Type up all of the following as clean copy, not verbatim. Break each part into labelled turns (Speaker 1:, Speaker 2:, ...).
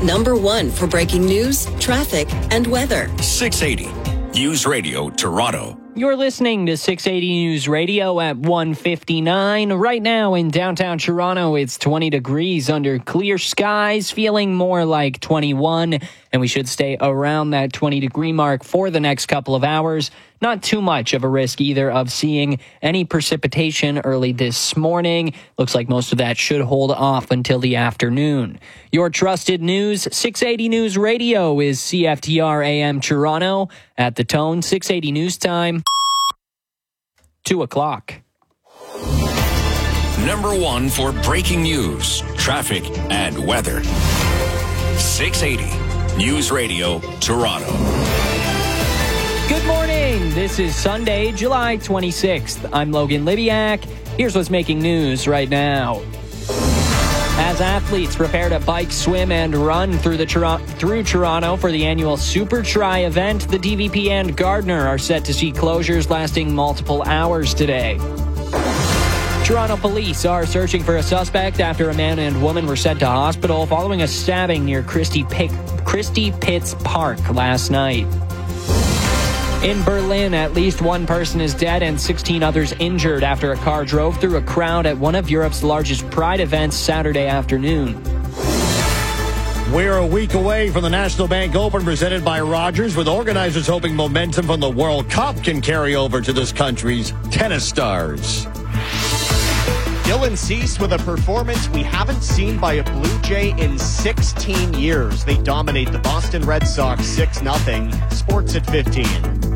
Speaker 1: number one for breaking news, traffic, and weather.
Speaker 2: 680 News Radio Toronto.
Speaker 3: You're listening to 680 News Radio at 1:59. Right now in downtown Toronto, it's 20 degrees under clear skies, feeling more like 21, and we should stay around that 20-degree mark for the next couple of hours. Not too much of a risk either of seeing any precipitation early this morning. Looks like most of that should hold off until the afternoon. Your trusted news, 680 News Radio is CFTR AM Toronto. At the tone, 680 News Time, 2 o'clock.
Speaker 2: Number one for breaking news, traffic, and weather. 680 News Radio Toronto.
Speaker 3: Good morning. This is Sunday, July 26th. I'm Logan Libiak. Here's what's making news right now. As athletes prepare to bike, swim, and run through Toronto for the annual Super Tri event, the DVP and Gardner are set to see closures lasting multiple hours today. Toronto police are searching for a suspect after a man and woman were sent to hospital following a stabbing near Christie Pitts Park last night. In Berlin, at least one person is dead and 16 others injured after a car drove through a crowd at one of Europe's largest Pride events Saturday afternoon.
Speaker 4: We're a week away from the National Bank Open presented by Rogers, with organizers hoping momentum from the World Cup can carry over to this country's tennis stars.
Speaker 5: Dylan Cease with a performance we haven't seen by a Blue Jay in 16 years. They dominate the Boston Red Sox 6-0. Sports at 15.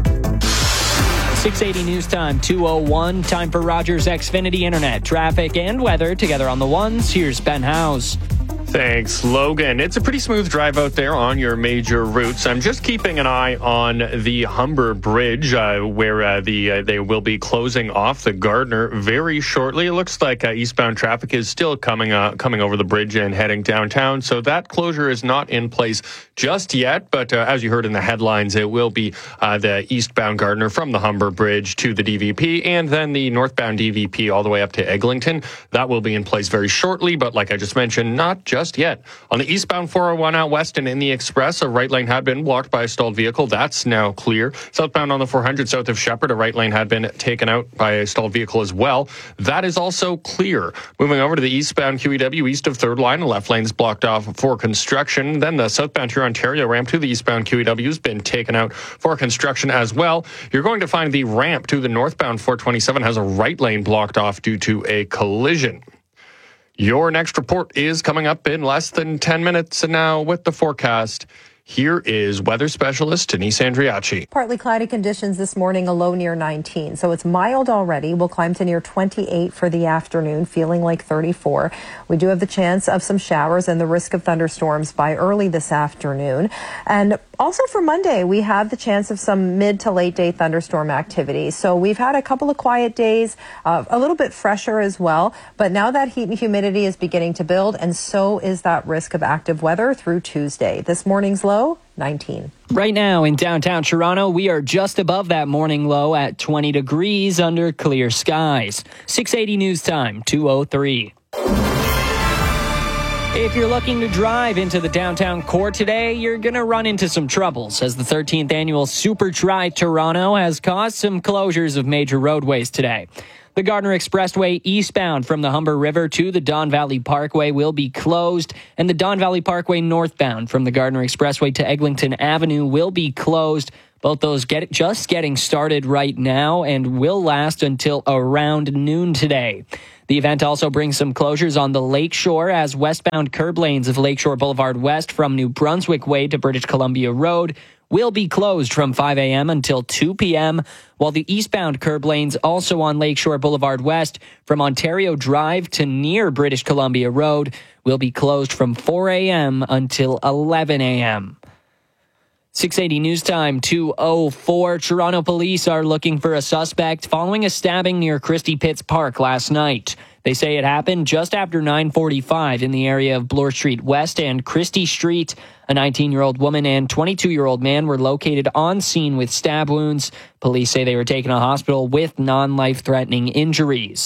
Speaker 3: 680 News Time, 2:01. Time for Rogers Xfinity Internet. Traffic and weather together on the ones. Here's Ben Howes.
Speaker 6: Thanks, Logan. It's a pretty smooth drive out there on your major routes. I'm just keeping an eye on the Humber Bridge, where they will be closing off the Gardner very shortly. It looks like eastbound traffic is still coming over the bridge and heading downtown, so that closure is not in place just yet. But as you heard in the headlines, it will be the eastbound Gardner from the Humber Bridge to the DVP, and then the northbound DVP all the way up to Eglinton. That will be in place very shortly, but like I just mentioned, not just yet. On the eastbound 401 out west and in the Express, a right lane had been blocked by a stalled vehicle. That's now clear. Southbound on the 400 south of Shepherd, a right lane had been taken out by a stalled vehicle as well. That is also clear. Moving over to the eastbound QEW east of 3rd line, the left lane is blocked off for construction. Then the southbound Huron Ontario ramp to the eastbound QEW has been taken out for construction as well. You're going to find the ramp to the northbound 427 has a right lane blocked off due to a collision. Your next report is coming up in less than 10 minutes. And now with the forecast, here is weather specialist Denise Andriachi.
Speaker 7: Partly cloudy conditions this morning, a low near 19. So it's mild already. We'll climb to near 28 for the afternoon, feeling like 34. We do have the chance of some showers and the risk of thunderstorms by early this afternoon. And also for Monday, we have the chance of some mid to late day thunderstorm activity. So we've had a couple of quiet days, a little bit fresher as well. But now that heat and humidity is beginning to build, and so is that risk of active weather through Tuesday. This morning's low, 19.
Speaker 3: Right now in downtown Toronto, we are just above that morning low at 20 degrees under clear skies. 680 News Time, 2:03. If you're looking to drive into the downtown core today, you're going to run into some troubles, as the 13th annual Super Tri Toronto has caused some closures of major roadways today. The Gardner Expressway eastbound from the Humber River to the Don Valley Parkway will be closed, and the Don Valley Parkway northbound from the Gardner Expressway to Eglinton Avenue will be closed. Both those just getting started right now and will last until around noon today. The event also brings some closures on the Lakeshore, as westbound curb lanes of Lakeshore Boulevard West from New Brunswick Way to British Columbia Road will be closed from 5 a.m. until 2 p.m., while the eastbound curb lanes also on Lakeshore Boulevard West from Ontario Drive to near British Columbia Road will be closed from 4 a.m. until 11 a.m. 680 News Time, 2:04. Toronto police are looking for a suspect following a stabbing near Christie Pitts Park last night. They say it happened just after 9:45 in the area of Bloor Street West and Christie Street. A 19-year-old woman and 22-year-old man were located on scene with stab wounds. Police say they were taken to hospital with non-life-threatening injuries.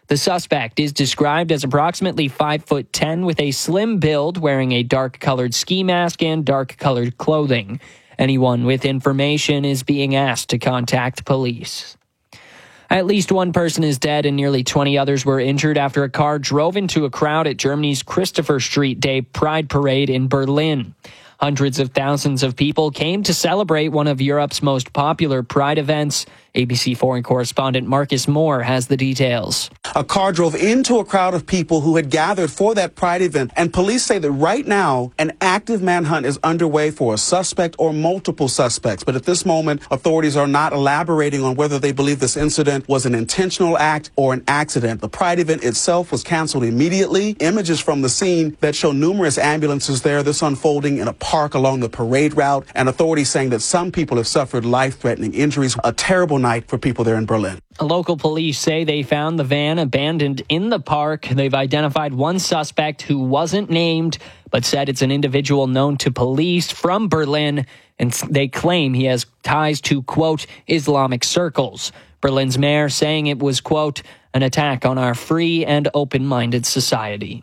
Speaker 3: The suspect is described as approximately 5'10" with a slim build, wearing a dark-colored ski mask and dark-colored clothing. Anyone with information is being asked to contact police. At least one person is dead and nearly 20 others were injured after a car drove into a crowd at Germany's Christopher Street Day Pride Parade in Berlin. Hundreds of thousands of people came to celebrate one of Europe's most popular Pride events. ABC foreign correspondent Marcus Moore has the details.
Speaker 8: A car drove into a crowd of people who had gathered for that Pride event, and police say that right now an active manhunt is underway for a suspect or multiple suspects. But at this moment, authorities are not elaborating on whether they believe this incident was an intentional act or an accident. The Pride event itself was canceled immediately. Images from the scene that show numerous ambulances there, this unfolding in a park along the parade route, and authorities saying that some people have suffered life-threatening injuries. A terrible night for people there in Berlin.
Speaker 3: Local police say they found the van abandoned in the park. They've identified one suspect who wasn't named, but said it's an individual known to police from Berlin, and they claim he has ties to, quote, Islamic circles. Berlin's mayor saying it was, quote, an attack on our free and open-minded society.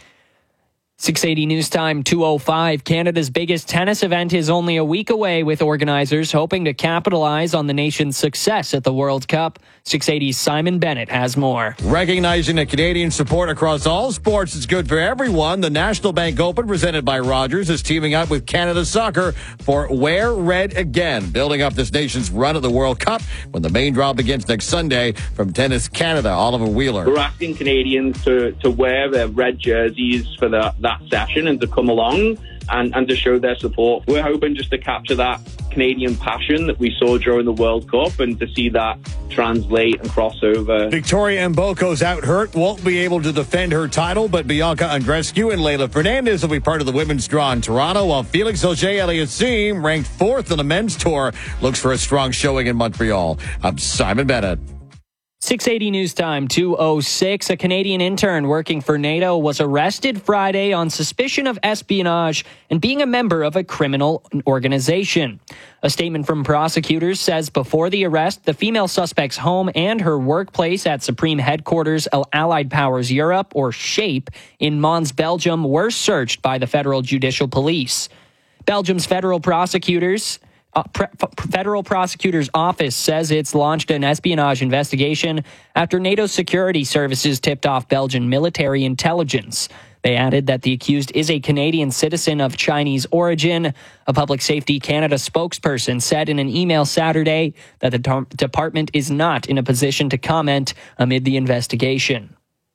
Speaker 3: 680 News Time 2:05. Canada's biggest tennis event is only a week away, with organizers hoping to capitalize on the nation's success at the World Cup. 680's Simon Bennett has more.
Speaker 4: Recognizing that Canadian support across all sports is good for everyone, the National Bank Open, presented by Rogers, is teaming up with Canada Soccer for Wear Red Again, building up this nation's run at the World Cup when the main draw begins next Sunday. From Tennis Canada, Oliver Wheeler.
Speaker 9: We're asking Canadians to wear their red jerseys for that session and to come along and to show their support. We're hoping just to capture that Canadian passion that we saw during the World Cup and to see that translate and cross over.
Speaker 4: Victoria Mboko's out hurt, won't be able to defend her title, but Bianca Andreescu and Leylah Fernandez will be part of the women's draw in Toronto, while Felix Auger-Aliassime, ranked 4th on the men's tour, looks for a strong showing in Montreal. I'm Simon Bennett.
Speaker 3: 680 News Time 2:06. A Canadian intern working for NATO was arrested Friday on suspicion of espionage and being a member of a criminal organization. A statement from prosecutors says before the arrest, the female suspect's home and her workplace at Supreme Headquarters Allied Powers Europe, or SHAPE, in Mons, Belgium, were searched by the Federal Judicial Police. Belgium's federal prosecutor's office says it's launched an espionage investigation after NATO security services tipped off Belgian military intelligence. They added that the accused is a Canadian citizen of Chinese origin. A Public Safety Canada spokesperson said in an email Saturday that the department is not in a position to comment amid the investigation.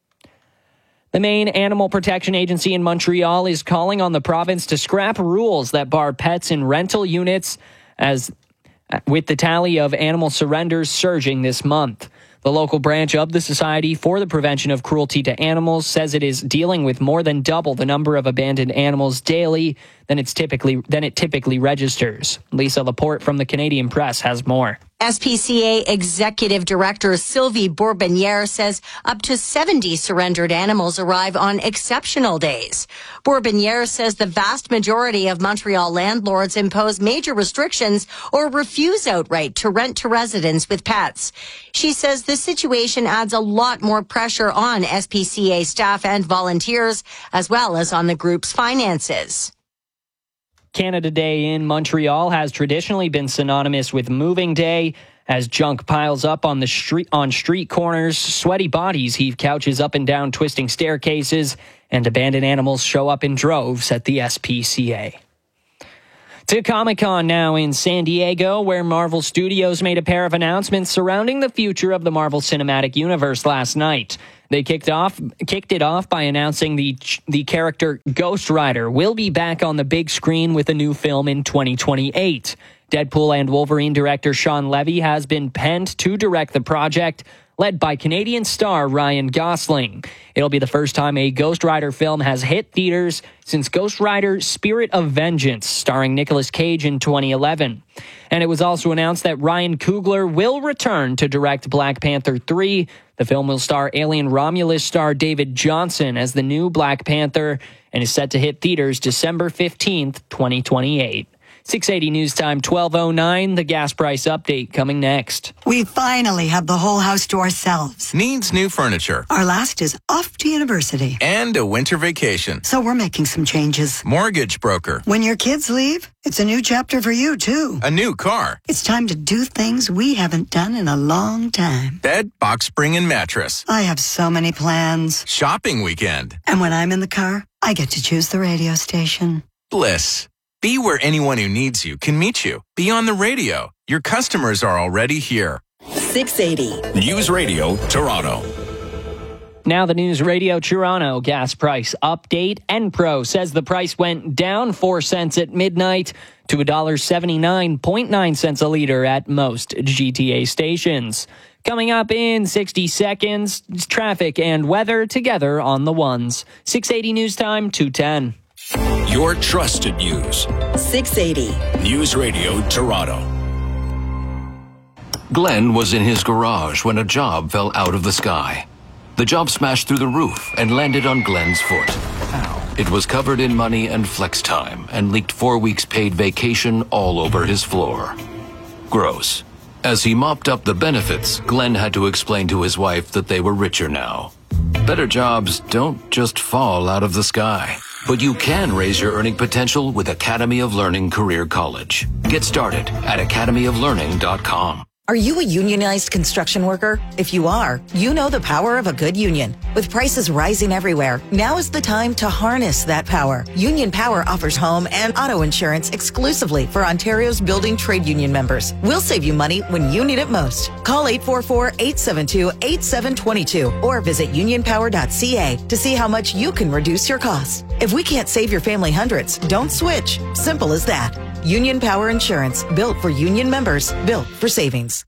Speaker 3: The Maine Animal Protection Agency in Montreal is calling on the province to scrap rules that bar pets in rental units, as with the tally of animal surrenders surging this month. The local branch of the Society for the Prevention of Cruelty to Animals says it is dealing with more than double the number of abandoned animals daily than it typically registers. Lisa Laporte from the Canadian Press has more.
Speaker 10: SPCA Executive Director Sylvie Bourbonniere says up to 70 surrendered animals arrive on exceptional days. Bourbonniere says the vast majority of Montreal landlords impose major restrictions or refuse outright to rent to residents with pets. She says this situation adds a lot more pressure on SPCA staff and volunteers, as well as on the group's finances.
Speaker 3: Canada Day in Montreal has traditionally been synonymous with moving day, as junk piles up on street corners, sweaty bodies heave couches up and down twisting staircases, and abandoned animals show up in droves at the SPCA. To Comic-Con now in San Diego, where Marvel Studios made a pair of announcements surrounding the future of the Marvel Cinematic Universe last night. They kicked it off by announcing the character Ghost Rider will be back on the big screen with a new film in 2028. Deadpool and Wolverine director Sean Levy has been penned to direct the project, led by Canadian star Ryan Gosling. It'll be the first time a Ghost Rider film has hit theaters since Ghost Rider Spirit of Vengeance, starring Nicolas Cage in 2011. And it was also announced that Ryan Coogler will return to direct Black Panther 3. The film will star Alien Romulus star David Johnson as the new Black Panther and is set to hit theaters December 15th, 2028. 680 News Time, 12:09. The gas price update coming next.
Speaker 11: We finally have the whole house to ourselves.
Speaker 12: Needs new furniture.
Speaker 11: Our last is off to university.
Speaker 12: And a winter vacation.
Speaker 11: So we're making some changes.
Speaker 12: Mortgage broker.
Speaker 11: When your kids leave, it's a new chapter for you, too.
Speaker 12: A new car.
Speaker 11: It's time to do things we haven't done in a long time.
Speaker 12: Bed, box spring, and mattress.
Speaker 11: I have so many plans.
Speaker 12: Shopping weekend.
Speaker 11: And when I'm in the car, I get to choose the radio station.
Speaker 12: Bliss. Be where anyone who needs you can meet you. Be on the radio. Your customers are already here.
Speaker 1: 680.
Speaker 2: News Radio Toronto.
Speaker 3: Now the News Radio Toronto gas price update. Enpro says the price went down 4 cents at midnight to $1.79.9 a liter at most GTA stations. Coming up in 60 seconds, traffic and weather together on the ones. 680 News Time, 2:10.
Speaker 2: Your trusted news.
Speaker 1: 680.
Speaker 2: News Radio Toronto. Glenn was in his garage when a job fell out of the sky. The job smashed through the roof and landed on Glenn's foot. It was covered in money and flex time and leaked 4 weeks paid vacation all over his floor. Gross. As he mopped up the benefits, Glenn had to explain to his wife that they were richer now. Better jobs don't just fall out of the sky. But you can raise your earning potential with Academy of Learning Career College. Get started at academyoflearning.com.
Speaker 13: Are you a unionized construction worker? If you are, you know the power of a good union. With prices rising everywhere, now is the time to harness that power. Union Power offers home and auto insurance exclusively for Ontario's building trade union members. We'll save you money when you need it most. Call 844-872-8722 or visit unionpower.ca to see how much you can reduce your costs. If we can't save your family hundreds, don't switch. Simple as that. Union Power Insurance, built for union members, built for savings.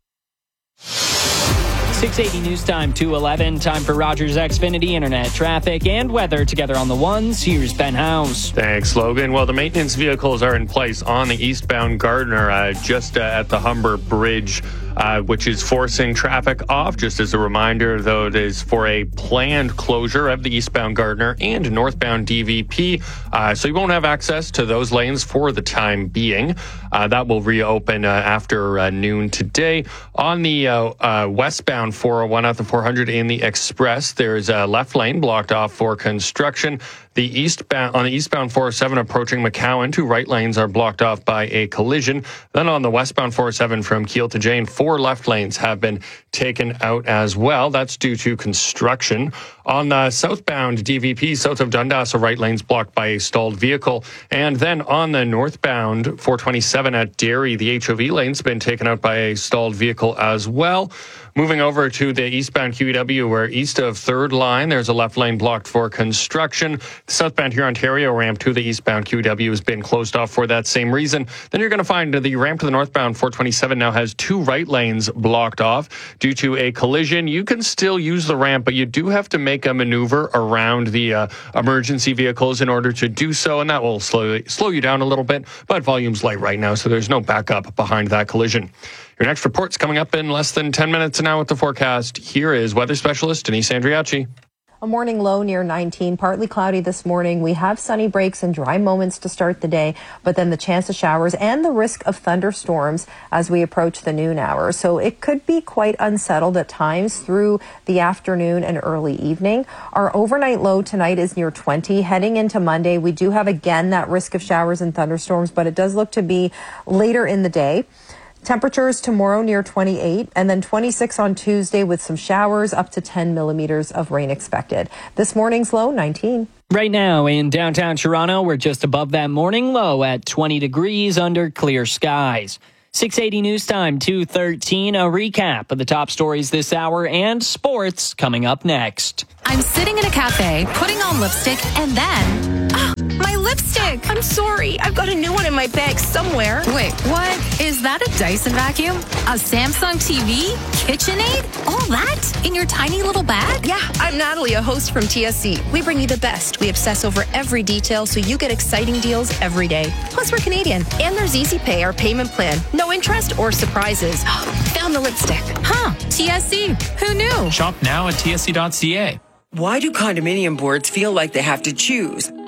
Speaker 3: 680 News Time, 2:11. Time for Rogers Xfinity Internet traffic and weather together on the ones. Here's Ben House.
Speaker 6: Thanks, Logan. Well, the maintenance vehicles are in place on the eastbound Gardner, just at the Humber Bridge, which is forcing traffic off. Just as a reminder, though, it is for a planned closure of the eastbound Gardner and northbound DVP. So you won't have access to those lanes for the time being. That will reopen after noon today. On the westbound 401 at the 400 in the Express, there's a left lane blocked off for construction. On the eastbound 407 approaching McCowan, 2 right lanes are blocked off by a collision. Then on the westbound 407 from Keele to Jane, 4 left lanes have been taken out as well. That's due to construction. On the southbound DVP, south of Dundas, a right lane's blocked by a stalled vehicle. And then on the northbound 427 at Derry, the HOV lane's been taken out by a stalled vehicle as well. Moving over to the eastbound QEW, where east of 3rd line, there's a left lane blocked for construction. The southbound Huron-Ontario ramp to the eastbound QEW has been closed off for that same reason. Then you're going to find the ramp to the northbound 427 now has 2 right lanes blocked off due to a collision. You can still use the ramp, but you do have to make a maneuver around the emergency vehicles in order to do so, and that will slow you down a little bit. But volume's light right now, so there's no backup behind that collision. Your next report's coming up in less than 10 minutes now with the forecast. Here is weather specialist Denise Andriachi.
Speaker 7: A morning low near 19, partly cloudy this morning. We have sunny breaks and dry moments to start the day, but then the chance of showers and the risk of thunderstorms as we approach the noon hour. So it could be quite unsettled at times through the afternoon and early evening. Our overnight low tonight is near 20. Heading into Monday, we do have again that risk of showers and thunderstorms, but it does look to be later in the day. Temperatures tomorrow near 28 and then 26 on Tuesday with some showers, up to 10 millimeters of rain expected. This morning's low, 19.
Speaker 3: Right now in downtown Toronto, we're just above that morning low at 20 degrees under clear skies. 680 News Time, 2:13. A recap of the top stories this hour and sports coming up next.
Speaker 14: I'm sitting in a cafe, putting on lipstick, and then... my lipstick! I'm sorry. I've got a new one in my bag somewhere. Wait, what? Is that a Dyson vacuum? A Samsung TV? KitchenAid? All that? In your tiny little bag?
Speaker 15: Yeah, I'm Natalie, a host from TSC. We bring you the best. We obsess over every detail so you get exciting deals every day. Plus, we're Canadian. And there's Easy Pay, our payment plan. No interest or surprises. Found the lipstick.
Speaker 14: Huh. TSC. Who knew?
Speaker 16: Shop now at tsc.ca.
Speaker 17: Why do condominium boards feel like they have to choose?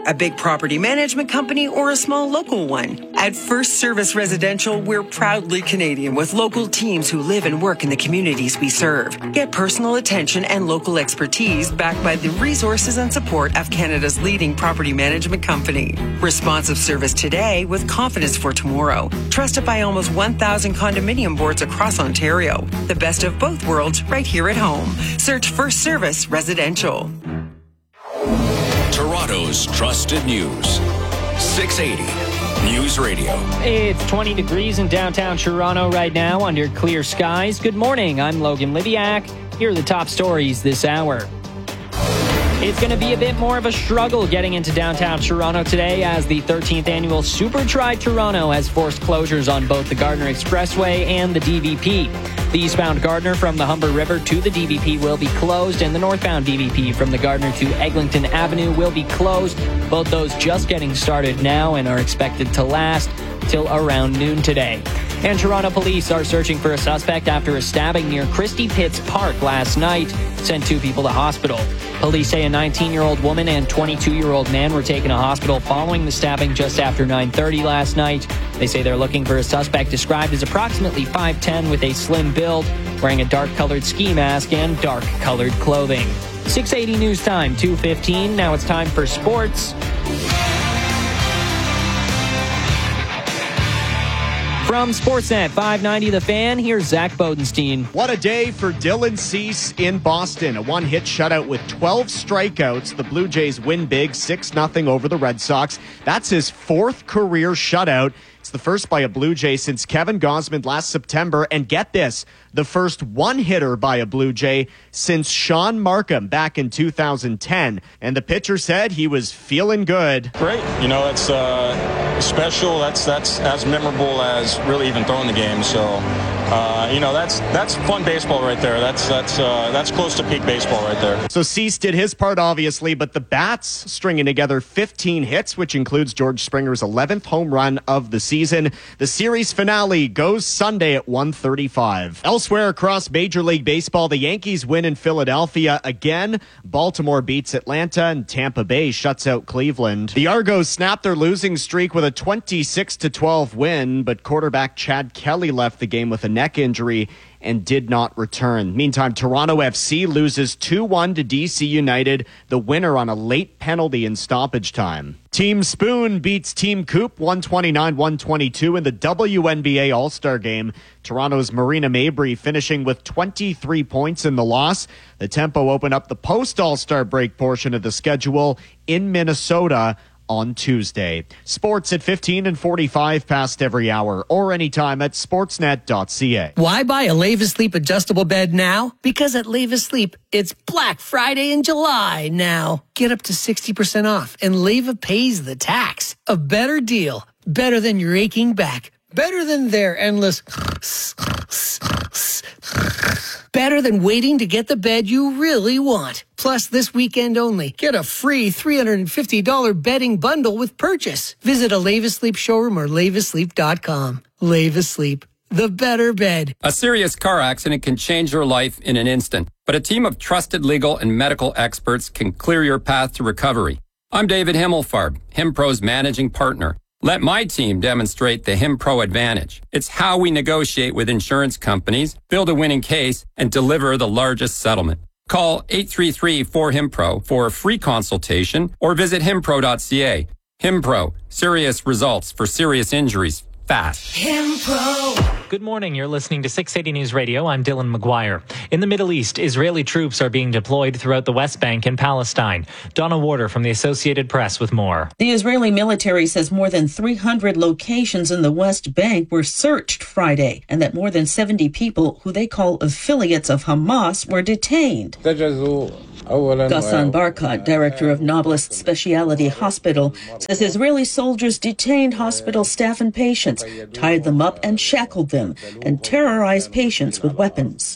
Speaker 16: a big property management company, or a small local one. At First Service Residential, we're proudly Canadian with local teams who live and work in the communities we serve. Get personal attention and local expertise backed by the resources and support of Canada's leading property management company. Responsive service today with confidence for tomorrow. Trusted by almost 1,000 condominium boards across Ontario. The best of both worlds right here at home. Search First Service Residential.
Speaker 17: Toronto's trusted news. 680 News Radio.
Speaker 3: It's 20 degrees in downtown Toronto right now under clear skies. Good morning. I'm Logan Liviak. Here are the top stories this hour. It's going to be a bit more of a struggle getting into downtown Toronto today as the 13th annual Super Tri-Toronto has forced closures on both the Gardiner Expressway and the DVP. The eastbound Gardiner from the Humber River to the DVP will be closed, and the northbound DVP from the Gardiner to Eglinton Avenue will be closed. Both those just getting started now and are expected to last till around noon today. And Toronto police are searching for a suspect after a stabbing near Christie Pitts Park last night sent 2 people to hospital. Police say a 19-year-old woman and 22-year-old man were taken to hospital following the stabbing just after 9:30 last night. They say they're looking for a suspect described as approximately 5'10" with a slim build, wearing a dark-colored ski mask and dark-colored clothing. 680 News Time, 2:15. Now it's time for sports. From Sportsnet 590 The Fan, here's Zach Bodenstein.
Speaker 5: What a day for Dylan Cease in Boston. A one-hit shutout with 12 strikeouts. The Blue Jays win big 6-0 over the Red Sox. That's his 4th career shutout. It's the first by a Blue Jay since Kevin Gausman last September. And get this, the first one-hitter by a Blue Jay since Sean Markham back in 2010. And the pitcher said he was feeling good.
Speaker 18: Great. You know, it's special. That's as memorable as really even throwing the game. So, you know, that's fun baseball right there. That's close to peak baseball right there.
Speaker 5: So Cease did his part, obviously, but the Bats stringing together 15 hits, which includes George Springer's 11th home run of the season. The series finale goes Sunday at 1:35. Elsewhere across Major League Baseball, the Yankees win in Philadelphia again. Baltimore beats Atlanta, and Tampa Bay shuts out Cleveland. The Argos snapped their losing streak with a 26-12 win, but quarterback Chad Kelly left the game with a neck injury and did not return. Meantime, Toronto FC loses 2-1 to DC United, the winner on a late penalty in stoppage time. Team Spoon beats Team Coop 129-122 in the WNBA All-Star Game. Toronto's Marina Mabry finishing with 23 points in the loss. The Tempo open up the post-All-Star break portion of the schedule in Minnesota on Tuesday. Sports at 15 and 45 past every hour or anytime at sportsnet.ca.
Speaker 19: Why buy a Leva Sleep adjustable bed now? Because at Leva Sleep, it's Black Friday in July now. Get up to 60% off and Leva pays the tax. A better deal. Better than your aching back. Better than their endless... Better than waiting to get the bed you really want. Plus, this weekend only, get a free $350 bedding bundle with purchase. Visit a Leva Sleep showroom or levasleep.com. Leva Sleep, the better bed.
Speaker 20: A serious car accident can change your life in an instant, but a team of trusted legal and medical experts can clear your path to recovery. I'm David Himmelfarb, HimPro's managing partner. Let my team demonstrate the HimPro advantage. It's how we negotiate with insurance companies, build a winning case, and deliver the largest settlement. Call 833-4HIMPRO for a free consultation or visit himpro.ca. HimPro, serious results for serious injuries, fast.
Speaker 21: HimPro. Good morning. You're listening to 680 News Radio. I'm Dylan McGuire. In the Middle East, Israeli troops are being deployed throughout the West Bank and Palestine. Donna Warder from the Associated Press with more.
Speaker 22: The Israeli military says more than 300 locations in the West Bank were searched Friday, and that more than 70 people who they call affiliates of Hamas were detained. Ghassan Barkat, director of Nablus Specialty Hospital, says Israeli soldiers detained hospital staff and patients, tied them up and shackled them, and terrorized patients with weapons.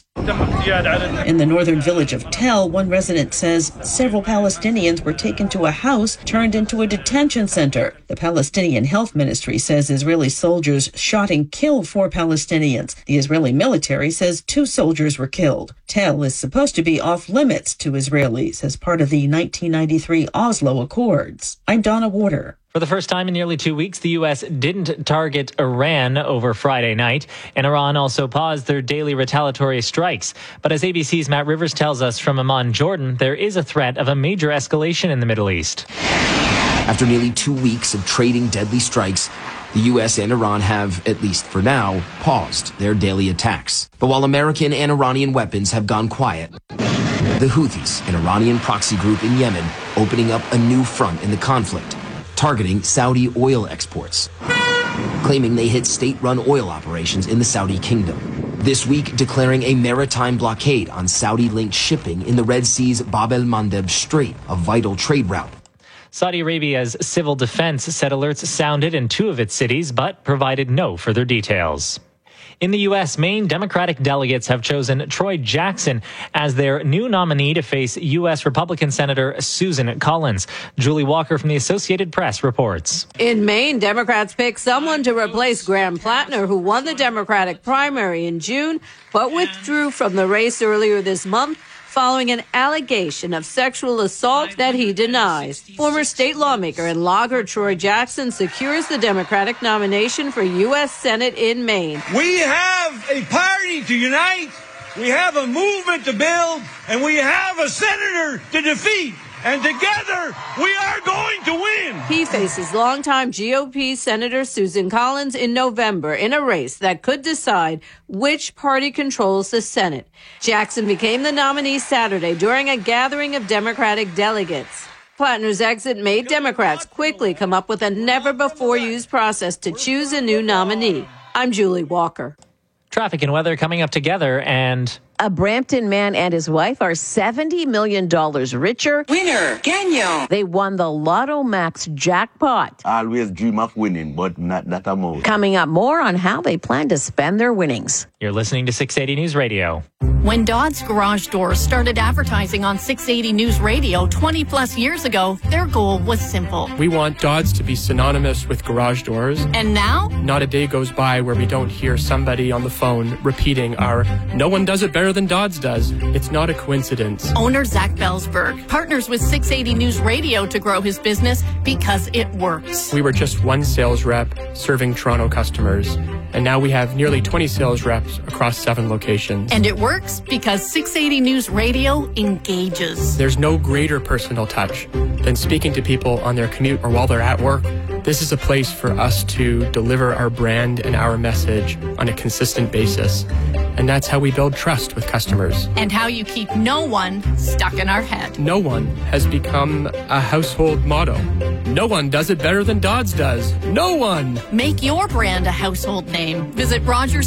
Speaker 22: In the northern village of Tel, one resident says several Palestinians were taken to a house turned into a detention center. The Palestinian Health Ministry says Israeli soldiers shot and killed 4 Palestinians. The Israeli military says 2 soldiers were killed. Tel is supposed to be off limits to Israelis as part of the 1993 Oslo Accords. I'm Donna Warder.
Speaker 21: For the first time in nearly 2 weeks, the U.S. didn't target Iran over Friday night, and Iran also paused their daily retaliatory strikes. But as ABC's Matt Rivers tells us from Amman, Jordan, there is a threat of a major escalation in the Middle East.
Speaker 8: After nearly 2 weeks of trading deadly strikes, the U.S. and Iran have, at least for now, paused their daily attacks. But while American and Iranian weapons have gone quiet, the Houthis, an Iranian proxy group in Yemen, opening up a new front in the conflict, targeting Saudi oil exports, claiming they hit state-run oil operations in the Saudi kingdom. This week, declaring a maritime blockade on Saudi-linked shipping in the Red Sea's Bab el-Mandeb Strait, a vital trade route.
Speaker 21: Saudi Arabia's civil defense said alerts sounded in 2 of its cities, but provided no further details. In the U.S., Maine Democratic delegates have chosen Troy Jackson as their new nominee to face U.S. Republican Senator Susan Collins. Julie Walker from the Associated Press reports.
Speaker 9: In Maine, Democrats picked someone to replace Graham Plattner, who won the Democratic primary in June, but withdrew from the race earlier this month following an allegation of sexual assault that he denies. Former state lawmaker and logger Troy Jackson secures the Democratic nomination for U.S. Senate in Maine.
Speaker 23: We have a party to unite, we have a movement to build, and we have a senator to defeat. And together, we are going to win.
Speaker 9: He faces longtime GOP Senator Susan Collins in November in a race that could decide which party controls the Senate. Jackson became the nominee Saturday during a gathering of Democratic delegates. Plattner's exit made Democrats quickly come up with a never-before-used process to choose a new nominee. I'm Julie Walker.
Speaker 21: Traffic and weather coming up together, and
Speaker 9: a Brampton man and his wife are $70 million richer.
Speaker 24: Winner, Kenyo.
Speaker 9: They won the Lotto Max jackpot.
Speaker 25: I always dream of winning, but not that amount.
Speaker 9: Coming up, more on how they plan to spend their winnings.
Speaker 21: You're listening to 680 News Radio.
Speaker 14: When Dodds Garage Doors started advertising on 680 News Radio 20 plus years ago, their goal was simple.
Speaker 26: We want Dodds to be synonymous with garage doors.
Speaker 14: And now?
Speaker 26: Not a day goes by where we don't hear somebody on the phone repeating our "no one does it better than Dodds does." It's not a coincidence.
Speaker 14: Owner Zach Belsberg partners with 680 News Radio to grow his business because it works.
Speaker 26: We were just one sales rep serving Toronto customers, and now we have nearly 20 sales reps across 7 locations.
Speaker 14: And it works because 680 News Radio engages.
Speaker 26: There's no greater personal touch than speaking to people on their commute or while they're at work. This is a place for us to deliver our brand and our message on a consistent basis. And that's how we build trust with customers.
Speaker 14: And how you keep no one stuck in our head.
Speaker 26: No one has become a household motto. No one does it better than Dodds does. No one!
Speaker 14: Make your brand a household name. Visit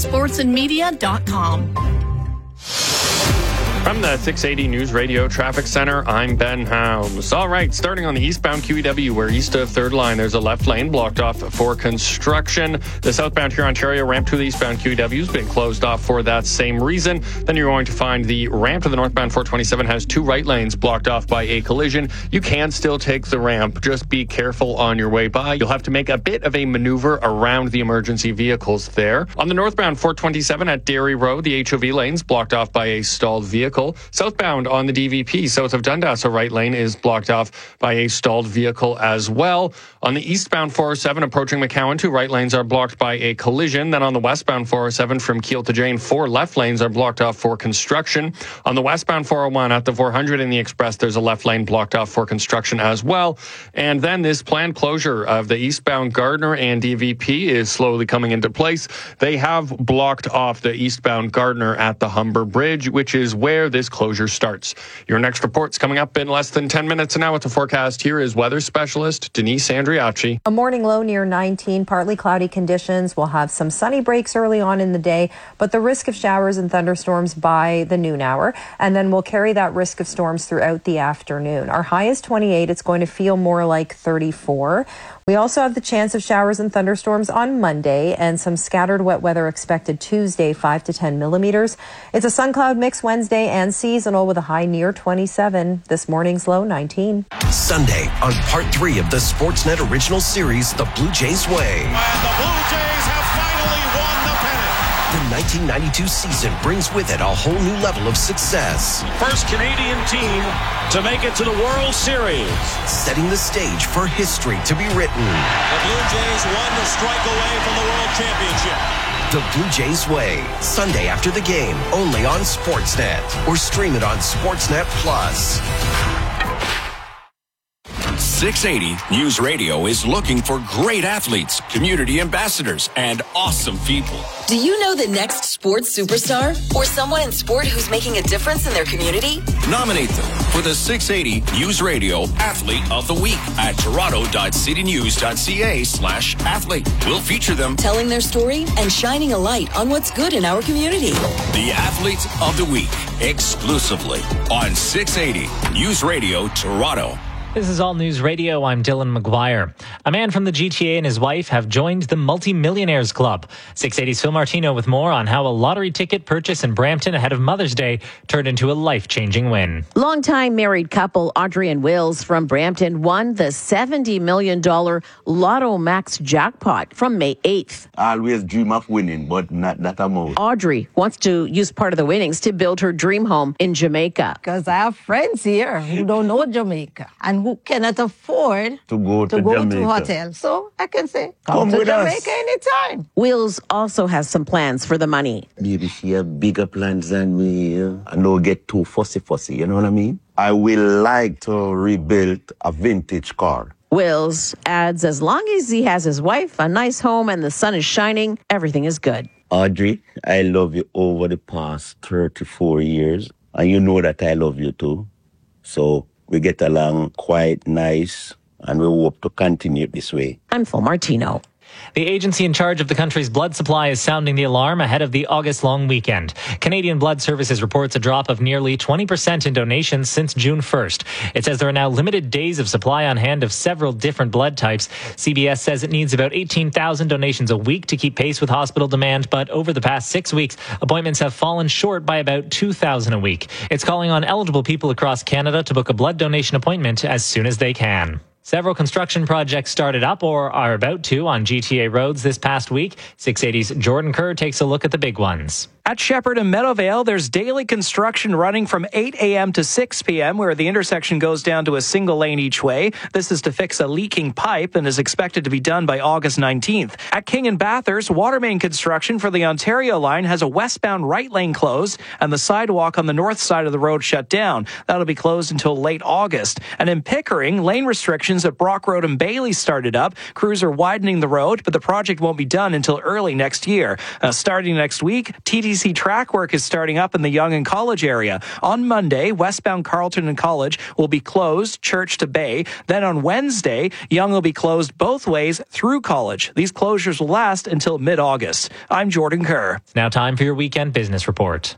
Speaker 14: RogersSportsandMedia.com.
Speaker 6: From the 680 News Radio Traffic Center, I'm Ben Helms. All right, starting on the eastbound QEW, where east of 3rd Line, there's a left lane blocked off for construction. The southbound Huron-Ontario ramp to the eastbound QEW has been closed off for that same reason. Then you're going to find the ramp to the northbound 427 has 2 right lanes blocked off by a collision. You can still take the ramp. Just be careful on your way by. You'll have to make a bit of a maneuver around the emergency vehicles there. On the northbound 427 at Dairy Road, the HOV lane's blocked off by a stalled vehicle. Southbound on the DVP, south of Dundas, a right lane is blocked off by a stalled vehicle as well. On the eastbound 407 approaching McCowan, 2 right lanes are blocked by a collision. Then on the westbound 407 from Kiel to Jane, 4 left lanes are blocked off for construction. On the westbound 401 at the 400 in the Express, there's a left lane blocked off for construction as well. And then this planned closure of the eastbound Gardner and DVP is slowly coming into place. They have blocked off the eastbound Gardner at the Humber Bridge, which is where where this closure starts. Your next report's coming up in less than 10 minutes. And now with the forecast, here is weather specialist Denise Andriacci.
Speaker 7: A morning low near 19, partly cloudy conditions. We'll have some sunny breaks early on in the day, but the risk of showers and thunderstorms by the noon hour. And then we'll carry that risk of storms throughout the afternoon. Our high is 28. It's going to feel more like 34. We also have the chance of showers and thunderstorms on Monday and some scattered wet weather expected Tuesday, 5 to 10 millimeters. It's a sun cloud mix Wednesday and seasonal with a high near 27. This morning's low 19.
Speaker 1: Sunday on part 3 of the Sportsnet original series, The Blue Jays Way.
Speaker 4: And the Blue Jays have finally won the pennant.
Speaker 1: The 1992 season brings with it a whole new level of success.
Speaker 4: First Canadian team to make it to the World Series.
Speaker 1: Setting the stage for history to be written.
Speaker 4: The Blue Jays one strike away from the World Championship.
Speaker 1: The Blue Jays Way, Sunday after the game, only on Sportsnet. Or stream it on Sportsnet Plus.
Speaker 17: 680 News Radio is looking for great athletes, community ambassadors, and awesome people.
Speaker 10: Do you know the next sports superstar? Or someone in sport who's making a difference in their community?
Speaker 17: Nominate them for the 680 News Radio Athlete of the Week at toronto.citynews.ca/athlete. We'll feature them
Speaker 10: telling their story and shining a light on what's good in our community.
Speaker 17: The Athlete of the Week, exclusively on 680 News Radio Toronto.
Speaker 21: This is All News Radio. I'm Dylan McGuire. A man from the GTA and his wife have joined the Multi-Millionaires Club. 680's Phil Martino with more on how a lottery ticket purchase in Brampton ahead of Mother's Day turned into a life-changing win.
Speaker 9: Longtime married couple Audrey and Wills from Brampton won the $70 million Lotto Max jackpot from May 8th.
Speaker 25: I always dream of winning, but not that amount.
Speaker 9: Audrey wants to use part of the winnings to build her dream home in Jamaica.
Speaker 11: Because I have friends here who don't know Jamaica and who cannot afford
Speaker 25: to go to
Speaker 11: hotel. So I can say, come to Jamaica anytime.
Speaker 9: Wills also has some plans for the money.
Speaker 25: Maybe she have bigger plans than me. I don't get too fussy, you know what I mean? I will like to rebuild a vintage car.
Speaker 9: Wills adds as long as he has his wife, a nice home, and the sun is shining, everything is good.
Speaker 25: Audrey, I love you over the past 34 years. And you know that I love you too. So we get along quite nice, and we hope to continue this way.
Speaker 9: I'm Phil Martino.
Speaker 21: The agency in charge of the country's blood supply is sounding the alarm ahead of the August long weekend. Canadian Blood Services reports a drop of nearly 20% in donations since June 1st. It says there are now limited days of supply on hand of several different blood types. CBS says it needs about 18,000 donations a week to keep pace with hospital demand, but over the past 6 weeks, appointments have fallen short by about 2,000 a week. It's calling on eligible people across Canada to book a blood donation appointment as soon as they can. Several construction projects started up or are about to on GTA roads this past week. 680's Jordan Kerr takes a look at the big ones.
Speaker 12: At Shepherd and Meadowvale, there's daily construction running from 8 a.m. to 6 p.m., where the intersection goes down to a single lane each way. This is to fix a leaking pipe and is expected to be done by August 19th. At King and Bathurst, water main construction for the Ontario line has a westbound right lane closed and the sidewalk on the north side of the road shut down. That'll be closed until late August. And in Pickering, lane restrictions at Brock Road and Bailey started up. Crews are widening the road, but the project won't be done until early next year. Starting next week, TTC track work is starting up in the Yonge and College area. On Monday, westbound Carleton and College will be closed, Church to Bay. Then on Wednesday, Yonge will be closed both ways through College. These closures will last until mid-August. I'm Jordan Kerr.
Speaker 21: It's now time for your weekend business report.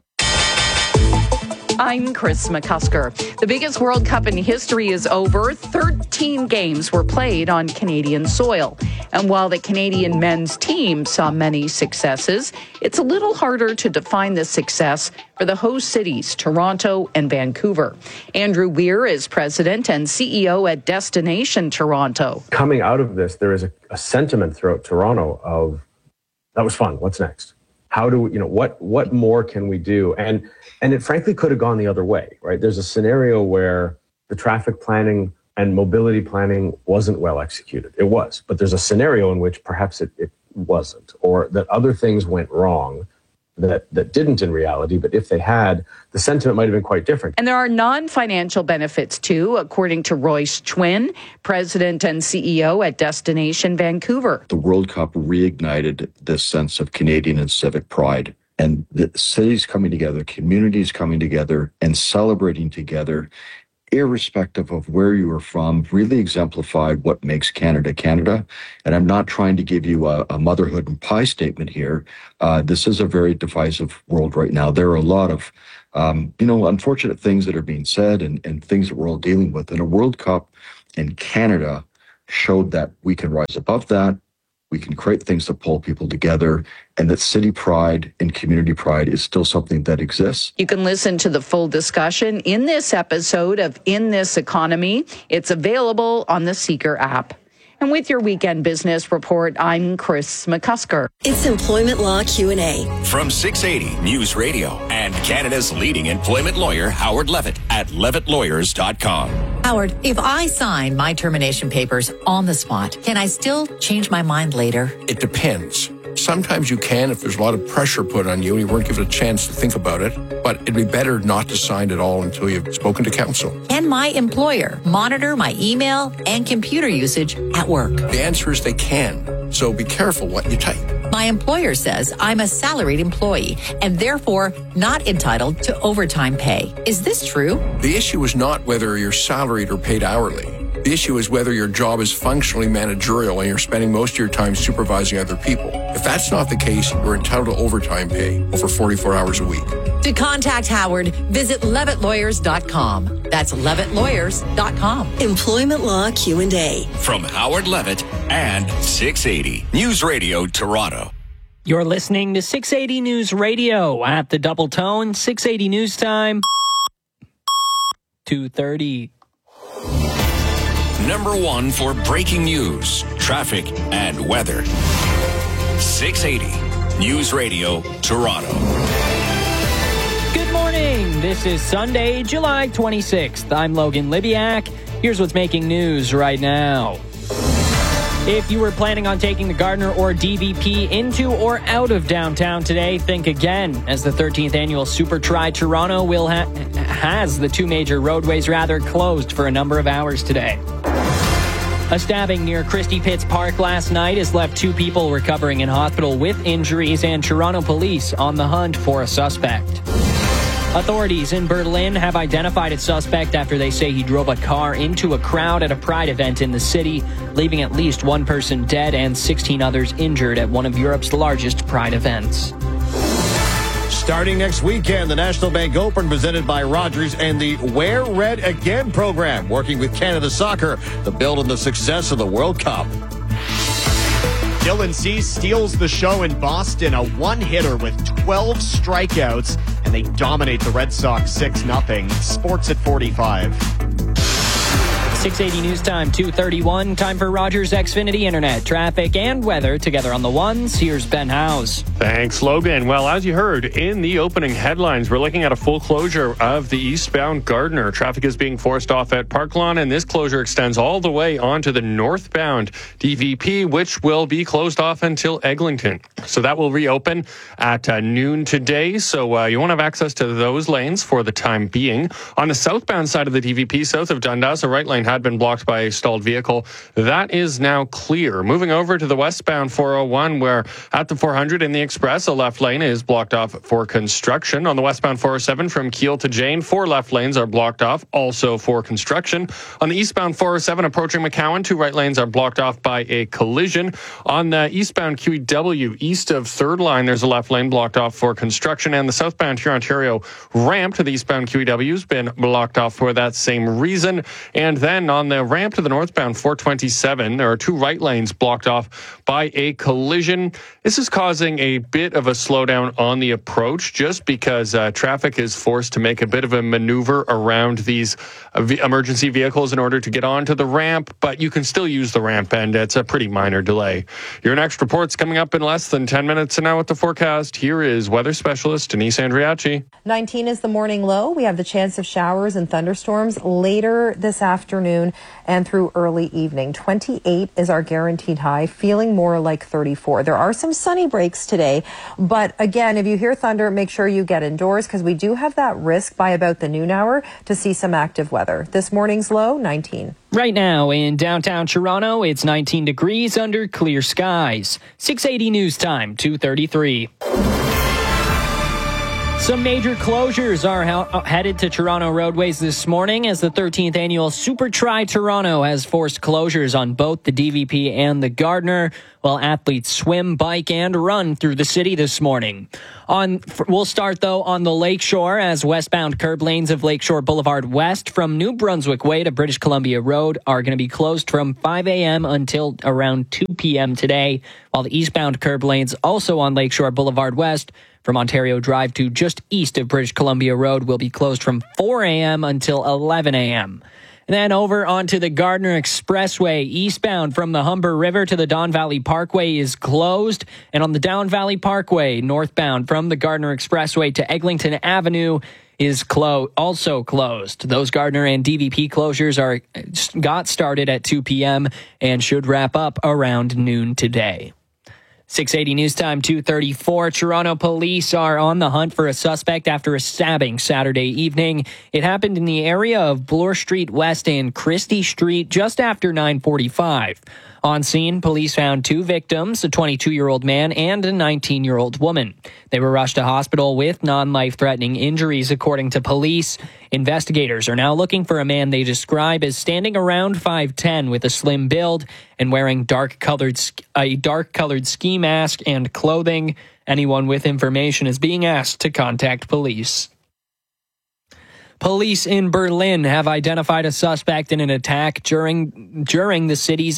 Speaker 24: I'm Chris McCusker. The biggest World Cup in history is over. 13 games were played on Canadian soil. And while the Canadian men's team saw many successes, it's a little harder to define the success for the host cities, Toronto and Vancouver. Andrew Weir is president and CEO at Destination Toronto.
Speaker 27: Coming out of this, there is a sentiment throughout Toronto of, that was fun, what's next? How do we, what more can we do? And it frankly could have gone the other way, right? There's a scenario where the traffic planning and mobility planning wasn't well executed. It was, but there's a scenario in which perhaps it wasn't, or that other things went wrong that didn't in reality, but if they had, the sentiment might have been quite different.
Speaker 24: And there are non-financial benefits too, according to Royce Chwin, president and CEO at Destination Vancouver.
Speaker 28: The World Cup reignited this sense of Canadian and civic pride
Speaker 2: And the cities coming together, communities coming together and celebrating together, irrespective of where you are from, really exemplified what makes Canada Canada. And I'm not trying to give you a motherhood and pie statement here. This is a very divisive world right now. There are a lot of, unfortunate things that are being said and things that we're all dealing with. And a World Cup in Canada showed that we can rise above that. We can create things that pull people together, and that city pride and community pride is still something that exists.
Speaker 24: You can listen to the full discussion in this episode of In This Economy. It's available on the Seeker app. And with your weekend business report, I'm Chris McCusker.
Speaker 10: It's Employment Law Q&A.
Speaker 17: From 680 News Radio and Canada's leading employment lawyer, Howard Levitt, at levittlawyers.com.
Speaker 3: Howard, if I sign my termination papers on the spot, can I still change my mind later?
Speaker 5: It depends. Sometimes you can if there's a lot of pressure put on you and you weren't given a chance to think about it, but it'd be better not to sign at all until you've spoken to counsel.
Speaker 3: Can my employer monitor my email and computer usage at work?
Speaker 5: The answer is they can, so be careful what you type.
Speaker 3: My employer says I'm a salaried employee and therefore not entitled to overtime pay. Is this true?
Speaker 5: The issue is not whether you're salaried or paid hourly. The issue is whether your job is functionally managerial and you're spending most of your time supervising other people. If that's not the case, you're entitled to overtime pay over 44 hours a week.
Speaker 3: To contact Howard, visit levittlawyers.com. That's levittlawyers.com.
Speaker 10: Employment Law Q&A.
Speaker 17: From Howard Levitt and 680 News Radio Toronto.
Speaker 12: You're listening to 680 News Radio at the Double Tone, 680 News Time, 2:30.
Speaker 17: Number one for breaking news, traffic, and weather. 680 News Radio Toronto.
Speaker 12: Good morning. This is Sunday, July 26th. I'm Logan Libiak. Here's what's making news right now. If you were planning on taking the Gardner or DVP into or out of downtown today, think again, as the 13th annual Super Tri Toronto has the two major roadways closed for a number of hours today. A stabbing near Christie Pitts Park last night has left two people recovering in hospital with injuries, and Toronto police on the hunt for a suspect. Authorities in Berlin have identified a suspect after they say he drove a car into a crowd at a Pride event in the city, leaving at least one person dead and 16 others injured at one of Europe's largest Pride events.
Speaker 13: Starting next weekend, the National Bank Open presented by Rogers and the Wear Red Again program, working with Canada Soccer to build on the success of the World Cup.
Speaker 15: Dylan Cease steals the show in Boston, a one-hitter with 12 strikeouts, and they dominate the Red Sox 6-0. Sports at 45.
Speaker 12: 680 News Time, 2:31. Time for Rogers Xfinity Internet, traffic, and weather together on the ones. Here's Ben Howes.
Speaker 6: Thanks, Logan. Well, as you heard in the opening headlines, we're looking at a full closure of the eastbound Gardner. Traffic is being forced off at Park Lawn, and this closure extends all the way onto the northbound DVP, which will be closed off until Eglinton. So that will reopen at noon today. So you won't have access to those lanes for the time being. On the southbound side of the DVP, south of Dundas, a right lane had been blocked by a stalled vehicle. That is now clear. Moving over to the westbound 401, where at the 400 in the express, a left lane is blocked off for construction. On the westbound 407 from Keele to Jane, 4 left lanes are blocked off, also for construction. On the eastbound 407 approaching McCowan, 2 right lanes are blocked off by a collision. On the eastbound QEW, east of 3rd line, there's a left lane blocked off for construction. And the southbound Hurontario ramp to the eastbound QEW has been blocked off for that same reason. And then on the ramp to the northbound 427, there are 2 right lanes blocked off by a collision. This is causing a bit of a slowdown on the approach, just because traffic is forced to make a bit of a maneuver around these emergency vehicles in order to get onto the ramp, but you can still use the ramp, and it's a pretty minor delay. Your next report's coming up in less than 10 minutes, and now with the forecast, here is weather specialist Denise Andriachi.
Speaker 7: 19 is the morning low. We have the chance of showers and thunderstorms later this afternoon and through early evening. 28 is our guaranteed high, feeling more like 34. There are some sunny breaks today, but again, if you hear thunder, make sure you get indoors, because we do have that risk by about the noon hour to see some active weather. This morning's low, 19.
Speaker 12: Right now in downtown Toronto, it's 19 degrees under clear skies. 680 News Time, 2:33.
Speaker 8: Some major closures are headed to Toronto roadways this morning as the 13th annual Super Tri Toronto has forced closures on both the DVP and the Gardiner, while athletes swim, bike, and run through the city this morning. We'll start, though, on the Lakeshore as westbound curb lanes of Lakeshore Boulevard West from New Brunswick Way to British Columbia Road are going to be closed from 5 a.m. until around 2 p.m. today, while the eastbound curb lanes also on Lakeshore Boulevard West from Ontario Drive to just east of British Columbia Road will be closed from 4 a.m. until 11 a.m. And then over onto the Gardiner Expressway, eastbound from the Humber River to the Don Valley Parkway is closed. And on the Down Valley Parkway, northbound from the Gardiner Expressway to Eglinton Avenue is also closed. Those Gardiner and DVP closures got started at 2 p.m. and should wrap up around noon today. 680 News Time 2:34. Toronto police are on the hunt for a suspect after a stabbing Saturday evening. It happened in the area of Bloor Street West and Christie Street just after 9:45. On scene, police found two victims, a 22-year-old man and a 19-year-old woman. They were rushed to hospital with non-life-threatening injuries, according to police. Investigators are now looking for a man they describe as standing around 5'10" with a slim build and wearing a dark-colored ski mask and clothing. Anyone with information is being asked to contact police. Police in Berlin have identified a suspect in an attack during the city's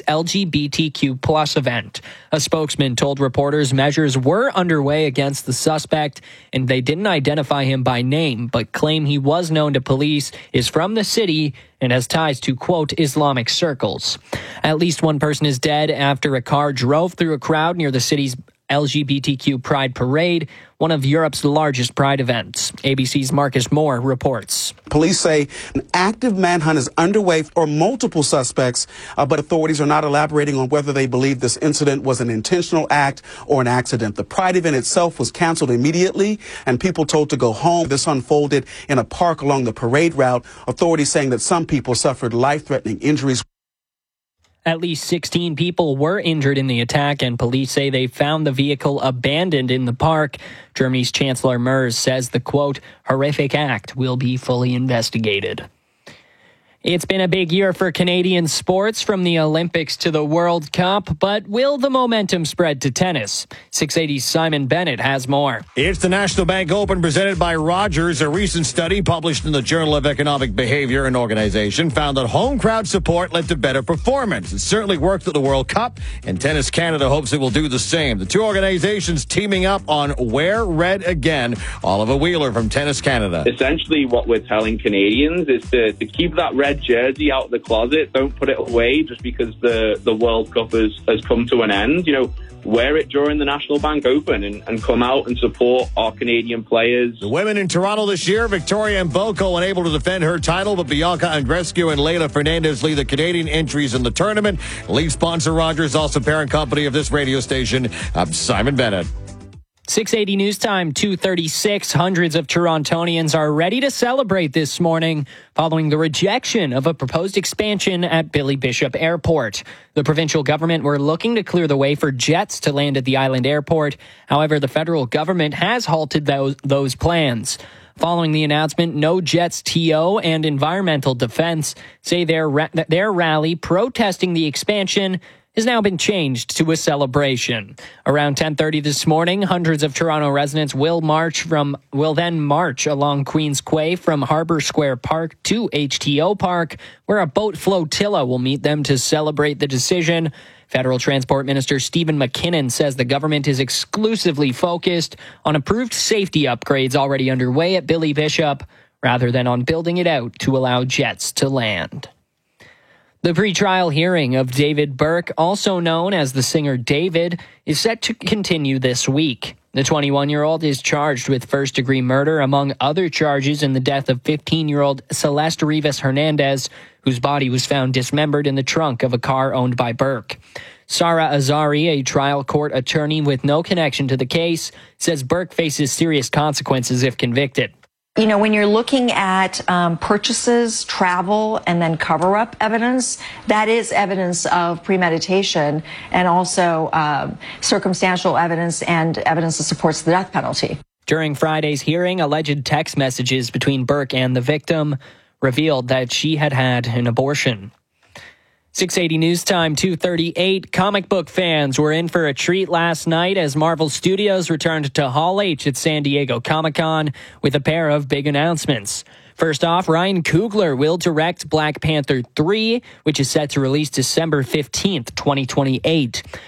Speaker 8: LGBTQ+ event. A spokesman told reporters measures were underway against the suspect, and they didn't identify him by name, but claim he was known to police, is from the city, and has ties to, quote, Islamic circles. At least one person is dead after a car drove through a crowd near the city's LGBTQ Pride Parade, one of Europe's largest pride events. ABC's Marcus Moore reports.
Speaker 16: Police say an active manhunt is underway for multiple suspects, but authorities are not elaborating on whether they believe this incident was an intentional act or an accident. The pride event itself was canceled immediately and people told to go home. This unfolded in a park along the parade route. Authorities saying that some people suffered life-threatening injuries.
Speaker 8: At least 16 people were injured in the attack, and police say they found the vehicle abandoned in the park. Germany's Chancellor Merz says the, quote, horrific act will be fully investigated. It's been a big year for Canadian sports, from the Olympics to the World Cup, but will the momentum spread to tennis? 680's Simon Bennett has more.
Speaker 13: It's the National Bank Open presented by Rogers. A recent study published in the Journal of Economic Behavior and Organization found that home crowd support led to better performance. It certainly worked at the World Cup, and Tennis Canada hopes it will do the same. The two organizations teaming up on Wear Red Again. Oliver Wheeler from Tennis Canada.
Speaker 18: Essentially what we're telling Canadians is to keep that red jersey out of the closet. Don't put it away just because the World Cup has come to an end. You know, wear it during the National Bank Open and come out and support our Canadian players.
Speaker 13: The women in Toronto this year, Victoria Mboko unable to defend her title, but Bianca Andreescu and Leila Fernandez lead the Canadian entries in the tournament. Lead sponsor Rogers, also parent company of this radio station. I'm Simon Bennett.
Speaker 8: 680 News Time 2:36. Hundreds of Torontonians are ready to celebrate this morning following the rejection of a proposed expansion at Billy Bishop Airport. The provincial government were looking to clear the way for jets to land at the island airport. However, the federal government has halted those plans. Following the announcement, No Jets TO and Environmental Defense say their rally protesting the expansion has now been changed to a celebration. Around 10:30 this morning, hundreds of Toronto residents will then march along Queen's Quay from Harbour Square Park to HTO Park, where a boat flotilla will meet them to celebrate the decision. Federal Transport Minister Stephen McKinnon says the government is exclusively focused on approved safety upgrades already underway at Billy Bishop, rather than on building it out to allow jets to land. The pretrial hearing of David Burke, also known as the singer David, is set to continue this week. The 21-year-old is charged with first-degree murder, among other charges, in the death of 15-year-old Celeste Rivas Hernandez, whose body was found dismembered in the trunk of a car owned by Burke. Sarah Azari, a trial court attorney with no connection to the case, says Burke faces serious consequences if convicted.
Speaker 19: You know, when you're looking at purchases, travel, and then cover-up evidence, that is evidence of premeditation and also circumstantial evidence and evidence that supports the death penalty.
Speaker 8: During Friday's hearing, alleged text messages between Burke and the victim revealed that she had had an abortion. 680 News Time, 2:38. Comic book fans were in for a treat last night as Marvel Studios returned to Hall H at San Diego Comic-Con with a pair of big announcements. First off, Ryan Coogler will direct Black Panther 3, which is set to release December 15th, 2028.